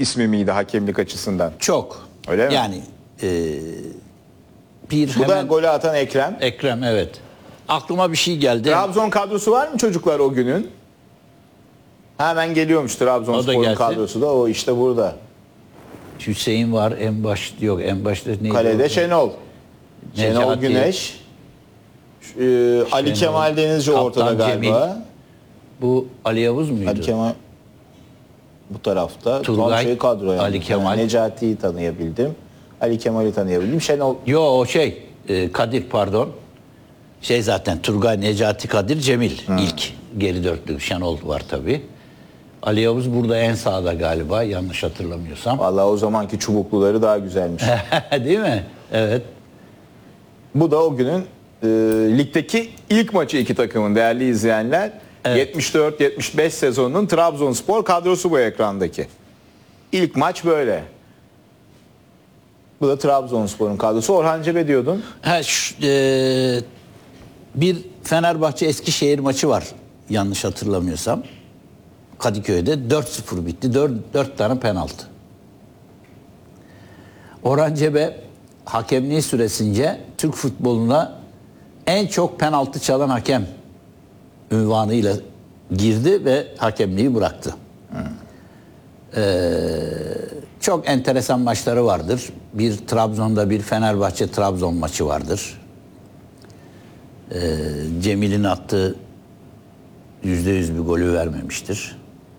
ismi miydi hakemlik açısından? Çok. Öyle mi? Yani Bu da golü atan Ekrem. Ekrem, evet. Aklıma bir şey geldi. Trabzon kadrosu var mı çocuklar o günün? Hemen geliyormuş Trabzonspor'un kadrosu da, o işte burada. Hüseyin var, en başta neydi? Kalede Şenol. Şenol Güneş. Ali Kemal Denizci ortada galiba. Cemil. Bu Ali Yavuz muydu? Ali Kemal bu tarafta. Turgay, kadro yani. Ali Kemal. Necati'yi tanıyabildim. Ali Kemal'i tanıyabildim. Şenol. O Kadir pardon. Zaten Turgay, Necati, Kadir, Cemil ilk geri dörtlü. Şenol var tabii. Ali Yavuz burada en sağda galiba, yanlış hatırlamıyorsam. Vallahi o zamanki çubukluları daha güzelmiş. Değil mi? Evet. Bu da o günün ligdeki ilk maçı iki takımın, değerli izleyenler. Evet. 74-75 sezonunun Trabzonspor kadrosu bu ekrandaki. İlk maç böyle. Bu da Trabzonspor'un kadrosu. Orhan Cebe diyordun. Bir Fenerbahçe Eskişehir maçı var yanlış hatırlamıyorsam. Kadıköy'de 4-0 bitti. 4 tane penaltı. Orhan Cebe hakemliği süresince Türk futboluna en çok penaltı çalan hakem ünvanıyla girdi ve hakemliği bıraktı. Çok enteresan maçları vardır. Bir Trabzon'da bir Fenerbahçe Trabzon maçı vardır. Cemil'in attığı %100 bir golü vermemiştir.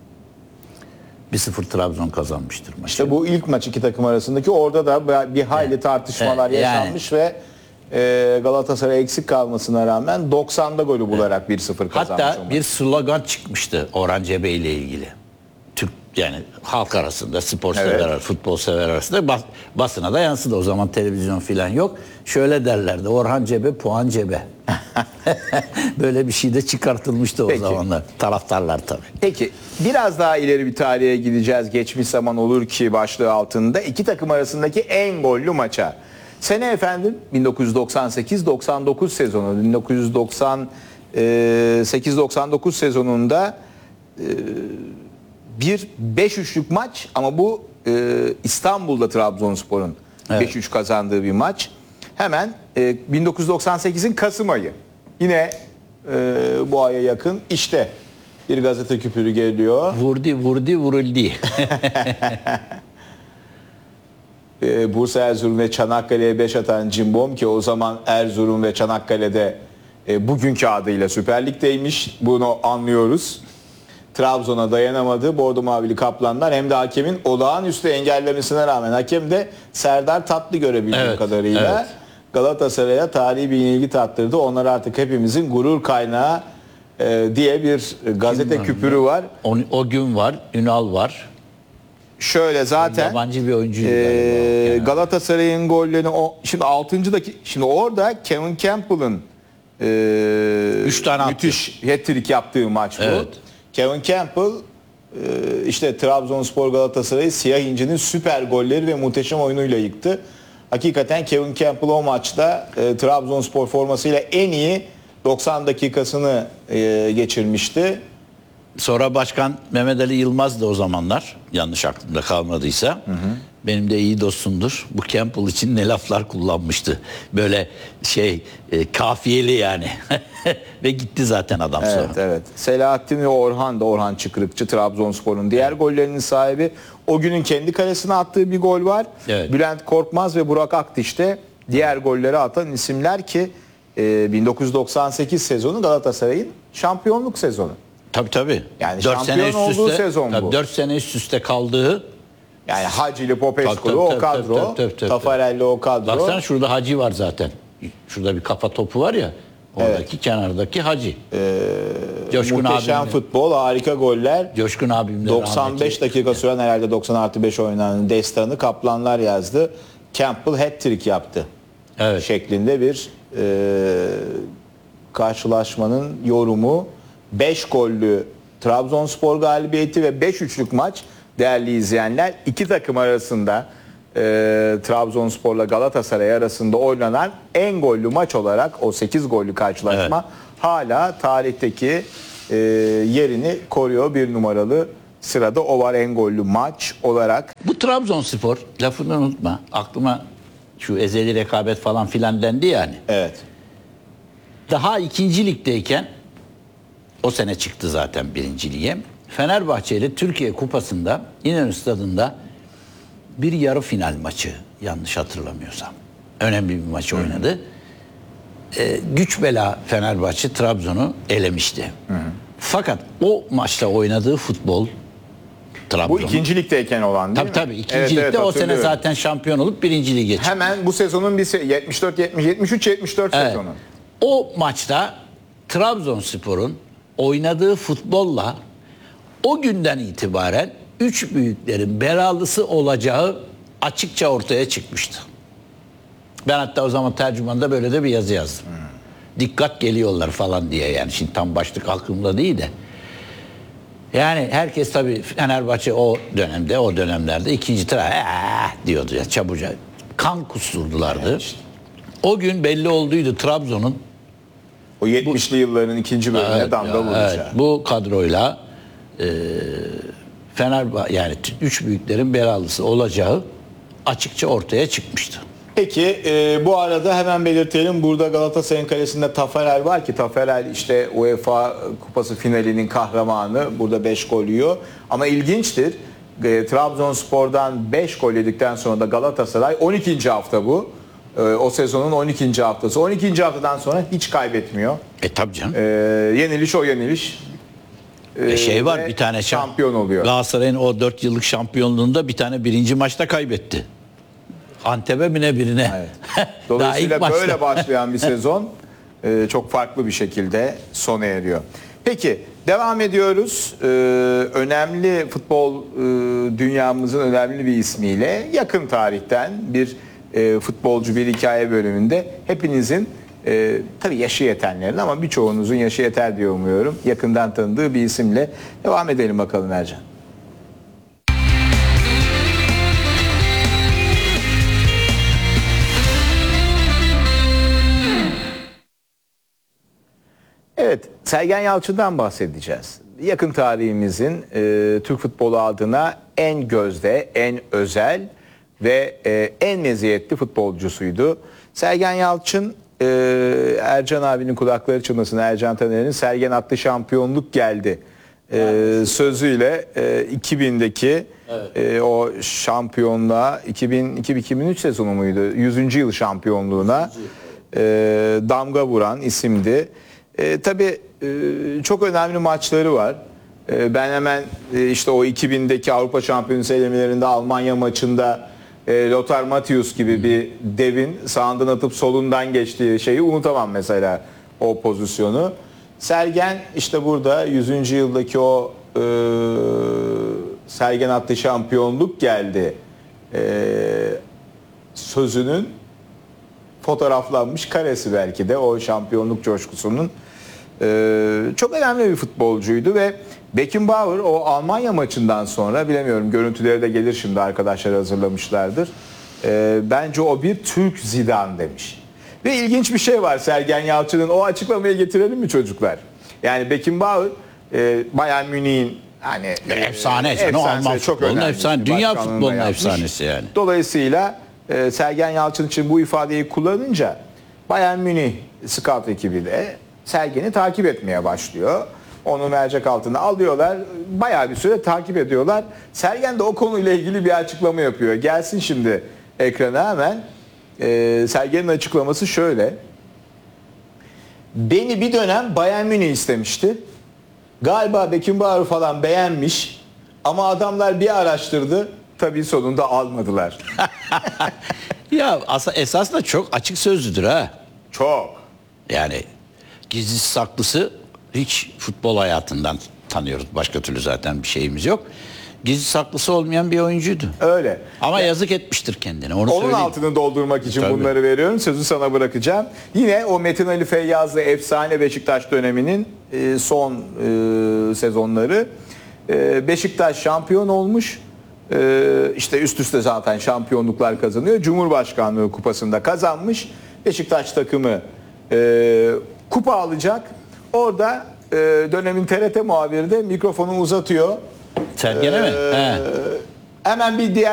1-0 Trabzon kazanmıştır maçı. İşte bu ilk maç iki takım arasındaki, orada da bir hayli tartışmalar yaşanmış ve Galatasaray eksik kalmasına rağmen 90'da golü bularak 1-0 kazanmış. Hatta bir slogan çıkmıştı Orhan Cebe ile ilgili. Türk, yani halk arasında, spor sever, futbol sever arasında, basına da yansıdı. O zaman televizyon falan yok. Şöyle derlerdi: Orhan Cebe, puan cebe. Böyle bir şey de çıkartılmıştı o zamanlar. Taraftarlar tabii. Peki biraz daha ileri bir tarihe gideceğiz. Geçmiş zaman olur ki başlığı altında iki takım arasındaki en gollü maça. Sene efendim 1998-99 sezonu. 1998-99 sezonunda bir 5-3'lük maç, ama bu İstanbul'da Trabzonspor'un 5-3 kazandığı bir maç. Hemen 1998'in Kasım ayı. Yine bu aya yakın işte bir gazete küpürü geliyor. Vuruldu. Bursa, Erzurum ve Çanakkale'ye 5 atan Cimbom, ki o zaman Erzurum ve Çanakkale'de bugünkü adıyla Süper Lig'deymiş. Bunu anlıyoruz. Trabzon'a dayanamadı. Bordo Mavili Kaplanlar, hem de hakemin olağanüstü engellemesine rağmen hakem de Serdar Tatlı görebildiğim kadarıyla. Evet. Galatasaray'a tarihi bir yenilgi tattırdı. Onlar artık hepimizin gurur kaynağı diye bir gazete küpürü var. O gün var. Ünal var. Şöyle zaten yabancı bir oyuncu Galatasaray'ın gollerini şimdi 6. şimdi orada Kevin Campbell'ın 3 tane müthiş hat-trick yaptığı maç bu. Evet. Kevin Campbell işte Trabzonspor Galatasaray'ı siyah incinin süper golleri ve muhteşem oyunuyla yıktı. Hakikaten Kevin Campbell o maçta Trabzonspor formasıyla en iyi 90 dakikasını geçirmişti. Sonra Başkan Mehmet Ali Yılmaz da o zamanlar, yanlış aklımda kalmadıysa, benim de iyi dostumdur. Bu Campbell için ne laflar kullanmıştı. Böyle kafiyeli yani. Ve gitti zaten adam sonra. Evet. Selahattin ve Orhan Çıkrıkçı, Trabzonspor'un diğer gollerinin sahibi. O günün kendi kalesine attığı bir gol var. Evet. Bülent Korkmaz ve Burak Akdiş de diğer golleri atan isimler ki 1998 sezonu Galatasaray'ın şampiyonluk sezonu. Tabii. Yani 4 şampiyon olduğu sezon bu. 4 sene üst üste kaldığı. Yani Hacı'lı, Popescu'lu o kadro. Tafarelli o kadro. Baksana şurada Hacı var zaten. Şurada bir kafa topu var ya. Oradaki kenardaki Hacı. Muhteşem futbol, harika goller. Coşkun abim de 95 dakika süren, herhalde 90+5 oynanan destanı Kaplanlar yazdı. Campbell hat-trick yaptı. Evet. Şeklinde bir karşılaşmanın yorumu. 5 gollü Trabzonspor galibiyeti ve 5-3'lük maç, değerli izleyenler. İki takım arasında Trabzonspor'la Galatasaray arasında oynanan en gollü maç olarak o 8 gollü karşılaşma hala tarihteki yerini koruyor. Bir numaralı sırada o var en gollü maç olarak. Bu Trabzonspor, lafını unutma. Aklıma şu ezeli rekabet falan filan dendi yani. Evet. Daha 2. ligdeyken o sene çıktı zaten 1. lige. Fenerbahçe ile Türkiye Kupası'nda İnönü Stadı'nda bir yarı final maçı, yanlış hatırlamıyorsam. Önemli bir maç oynadı. Güç bela Fenerbahçe Trabzon'u elemişti. Fakat o maçta oynadığı futbol Trabzon. Bu 2. ligdeyken olan değil Tabii mi? 2. ligde o sene zaten şampiyon olup 1. lige çıktı. Hemen bu sezonun bir 73-74 Evet. sezonu. O maçta Trabzonspor'un oynadığı futbolla o günden itibaren 3 büyüklerin belalısı olacağı açıkça ortaya çıkmıştı. Ben hatta o zaman tercümanda böyle de bir yazı yazdım. Dikkat geliyorlar falan diye, yani şimdi tam başlık aklımda değil de. Yani herkes tabii Fenerbahçe o dönemlerde 2. diyordu ya çabucak. Kan kusturdulardı. Evet işte. O gün belli olduydu Trabzon'un O 70'li yılların 2. bölümüne damga vuracağı. evet, bu kadroyla Fenerbahçe, yani 3 büyüklerin belalısı olacağı açıkça ortaya çıkmıştı. Peki bu arada hemen belirtelim, burada Galatasaray'ın kalesinde Taferel var ki Taferel işte UEFA Kupası finalinin kahramanı, burada 5 gol yiyor. Ama ilginçtir, Trabzonspor'dan 5 gol yedikten sonra da Galatasaray 12. hafta bu. O sezonun 12. haftası. 12. haftadan sonra hiç kaybetmiyor. Tabii canım. Yeniliş o yeniliş. Şey var, Ve bir tane şampiyon oluyor. Galatasaray'ın o 4 yıllık şampiyonluğunda bir tane 1. maçta kaybetti. Antep'e mi ne birine. Evet. Daha Dolayısıyla ilk maçta. böyle başlayan bir sezon çok farklı bir şekilde sona eriyor. Peki devam ediyoruz. Önemli futbol dünyamızın önemli bir ismiyle yakın tarihten bir futbolcu, bir hikaye bölümünde hepinizin tabii yaşı yetenlerin ama birçoğunuzun yaşı yeter diye umuyorum. Yakından tanıdığı bir isimle devam edelim bakalım Ercan. Evet, Sergen Yalçın'dan bahsedeceğiz. Yakın tarihimizin Türk futbolu adına en gözde, en özel ve en meziyetli futbolcusuydu. Sergen Yalçın, Ercan abinin kulakları çınlasın, Ercan Taner'in Sergen attı şampiyonluk geldi sözüyle 2000'deki o şampiyonluğa, 2002-2003 sezonu muydu? 100. yıl şampiyonluğuna damga vuran isimdi. Tabii çok önemli maçları var. Ben hemen işte o 2000'deki Avrupa Şampiyonası elemelerinde Almanya maçında Lothar Matthäus gibi bir devin sağından atıp solundan geçtiği şeyi unutamam mesela, o pozisyonu. Sergen işte burada 100. yıldaki o Sergen attı şampiyonluk geldi sözünün fotoğraflanmış karesi belki de o şampiyonluk coşkusunun. Çok önemli bir futbolcuydu ve Beckenbauer o Almanya maçından sonra, bilemiyorum görüntüleri de gelir şimdi, arkadaşlar hazırlamışlardır. Bence o bir Türk Zidane demiş. Ve ilginç bir şey var Sergen Yalçın'ın, o açıklamayı getirelim mi çocuklar? Yani Beckenbauer Bayern Münih'in hani Efsane canım, Alman çok futbolunun önemli. efsane, dünya Başkanlığını futbolunun yapmış. efsanesi yani. Dolayısıyla Sergen Yalçın için bu ifadeyi kullanınca Bayern Münih scout ekibi de Sergen'i takip etmeye başlıyor. Onu mercek altına alıyorlar. Bayağı bir süre takip ediyorlar. Sergen de o konuyla ilgili bir açıklama yapıyor. Gelsin şimdi ekrana hemen. Sergen'in açıklaması şöyle. Beni bir dönem Bayern Münih istemişti. Galiba Beckenbauer falan beğenmiş. Ama adamlar bir araştırdı. Tabii sonunda almadılar. Ya esasında çok açık sözlüdür ha. Çok. Yani gizlisi saklısı hiç futbol hayatından tanıyoruz. Başka türlü zaten bir şeyimiz yok. Gizli saklısı olmayan bir oyuncuydu. Öyle. Ama yazık etmiştir kendine. Onu Onun söyleyeyim. altını doldurmak için Tabii. bunları veriyorum. Sözü sana bırakacağım. Yine o Metin Ali Feyyazlı efsane Beşiktaş döneminin son sezonları. Beşiktaş şampiyon olmuş. İşte üst üste zaten şampiyonluklar kazanıyor. Cumhurbaşkanlığı kupasında kazanmış. Beşiktaş takımı kupa alacak. Orada dönemin TRT muhabiri de mikrofonu uzatıyor. Sergen'e mi? He. Hemen bir diğer